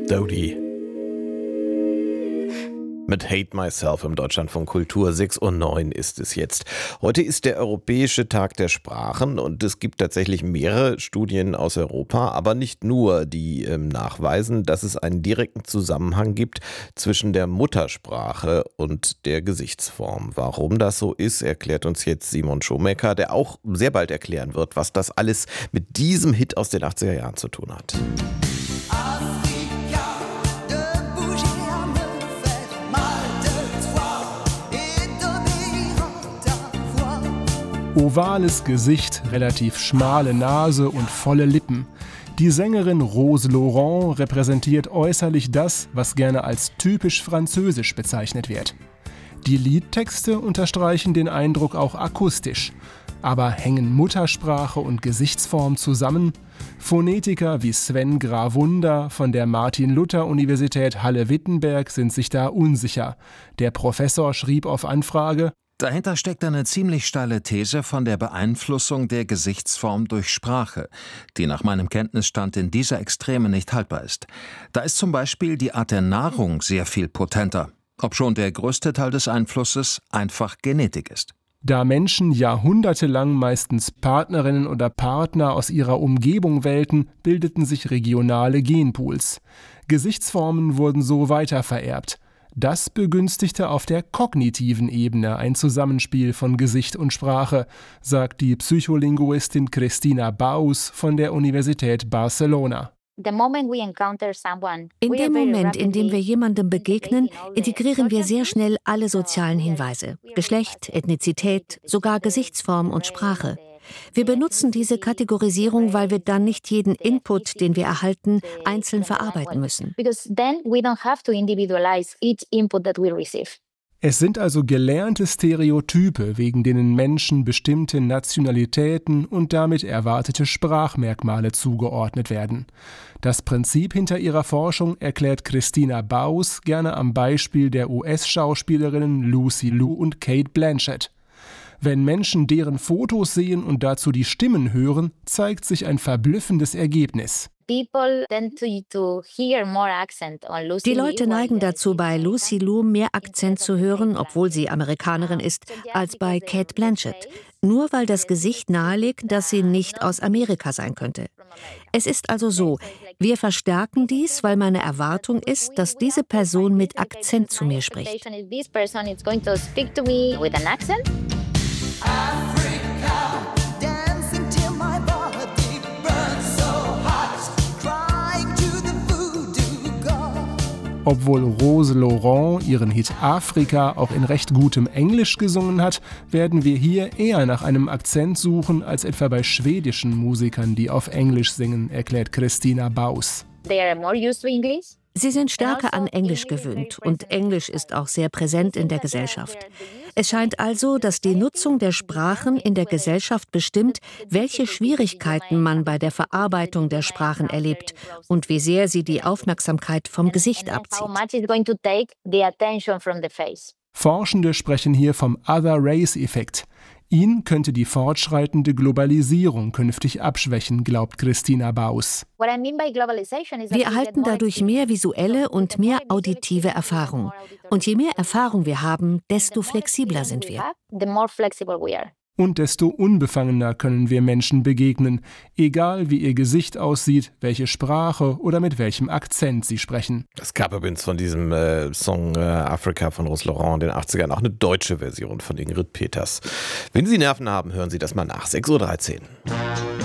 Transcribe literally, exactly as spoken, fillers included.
Dodie. Mit Hate Myself im Deutschlandfunk Kultur. sechs Uhr neun ist es jetzt. Heute ist der Europäische Tag der Sprachen und es gibt tatsächlich mehrere Studien aus Europa, aber nicht nur, die ähm, nachweisen, dass es einen direkten Zusammenhang gibt zwischen der Muttersprache und der Gesichtsform. Warum das so ist, erklärt uns jetzt Simon Schomecker, der auch sehr bald erklären wird, was das alles mit diesem Hit aus den achtziger Jahren zu tun hat. Ovales Gesicht, relativ schmale Nase und volle Lippen. Die Sängerin Rose Laurent repräsentiert äußerlich das, was gerne als typisch französisch bezeichnet wird. Die Liedtexte unterstreichen den Eindruck auch akustisch. Aber hängen Muttersprache und Gesichtsform zusammen? Phonetiker wie Sven Grawunder von der Martin-Luther-Universität Halle-Wittenberg sind sich da unsicher. Der Professor schrieb auf Anfrage: Dahinter steckt eine ziemlich steile These von der Beeinflussung der Gesichtsform durch Sprache, die nach meinem Kenntnisstand in dieser Extreme nicht haltbar ist. Da ist zum Beispiel die Art der Nahrung sehr viel potenter, obschon der größte Teil des Einflusses einfach Genetik ist. Da Menschen jahrhundertelang meistens Partnerinnen oder Partner aus ihrer Umgebung wählten, bildeten sich regionale Genpools. Gesichtsformen wurden so weitervererbt. Das begünstigte auf der kognitiven Ebene ein Zusammenspiel von Gesicht und Sprache, sagt die Psycholinguistin Cristina Baus von der Universität Barcelona. In dem Moment, in dem wir jemandem begegnen, integrieren wir sehr schnell alle sozialen Hinweise: Geschlecht, Ethnizität, sogar Gesichtsform und Sprache. Wir benutzen diese Kategorisierung, weil wir dann nicht jeden Input, den wir erhalten, einzeln verarbeiten müssen. Es sind also gelernte Stereotype, wegen denen Menschen bestimmte Nationalitäten und damit erwartete Sprachmerkmale zugeordnet werden. Das Prinzip hinter ihrer Forschung erklärt Cristina Baus gerne am Beispiel der U S-Schauspielerinnen Lucy Liu und Cate Blanchett. Wenn Menschen deren Fotos sehen und dazu die Stimmen hören, zeigt sich ein verblüffendes Ergebnis. Die Leute neigen dazu, bei Lucy Liu mehr Akzent zu hören, obwohl sie Amerikanerin ist, als bei Cate Blanchett. Nur weil das Gesicht nahelegt, dass sie nicht aus Amerika sein könnte. Es ist also so, wir verstärken dies, weil meine Erwartung ist, dass diese Person mit Akzent zu mir spricht. Obwohl Rose Laurent ihren Hit Afrika auch in recht gutem Englisch gesungen hat, werden wir hier eher nach einem Akzent suchen als etwa bei schwedischen Musikern, die auf Englisch singen, erklärt Cristina Baus. Sie sind stärker an Englisch gewöhnt und Englisch ist auch sehr präsent in der Gesellschaft. Es scheint also, dass die Nutzung der Sprachen in der Gesellschaft bestimmt, welche Schwierigkeiten man bei der Verarbeitung der Sprachen erlebt und wie sehr sie die Aufmerksamkeit vom Gesicht abzieht. Forschende sprechen hier vom Other-Race-Effekt. Ihn könnte die fortschreitende Globalisierung künftig abschwächen, glaubt Cristina Baus. Wir erhalten dadurch mehr visuelle und mehr auditive Erfahrung. Und je mehr Erfahrung wir haben, desto flexibler sind wir. Und desto unbefangener können wir Menschen begegnen, egal wie ihr Gesicht aussieht, welche Sprache oder mit welchem Akzent sie sprechen. Es gab übrigens von diesem äh, Song äh, Afrika von Rose Laurent in den achtzigern auch eine deutsche Version von Ingrid Peters. Wenn Sie Nerven haben, hören Sie das mal nach. sechs Uhr dreizehn.